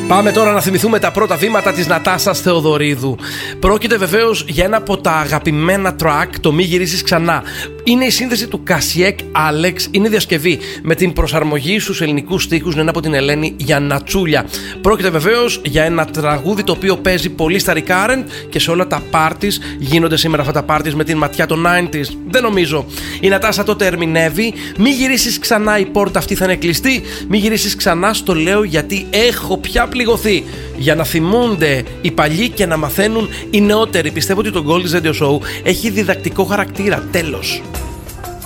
Πάμε τώρα να θυμηθούμε τα πρώτα βήματα της Νατάσας Θεοδωρίδου. Πρόκειται βεβαίως για ένα από τα αγαπημένα track, το Μη γυρίσεις ξανά. Είναι η σύνδεση του Κασιέκ Άλεξ, είναι διασκευή με την προσαρμογή στους ελληνικούς στίχους, είναι από την Ελένη Γιαννατσούλια. Πρόκειται βεβαίως για ένα τραγούδι το οποίο παίζει πολύ στα recurrent και σε όλα τα parties. Γίνονται σήμερα αυτά τα parties με την ματιά των 90s? Δεν νομίζω. Η Νατάσα τότε ερμηνεύει: μη γυρίσεις ξανά, η πόρτα αυτή θα είναι κλειστή. Μη γυρίσεις ξανά, στο λέω γιατί έχω πια πληγωθεί. Για να θυμούνται οι παλιοί και να μαθαίνουν οι νεότεροι. Πιστεύω ότι το Gold's Radio Show έχει διδακτικό χαρακτήρα. Τέλος.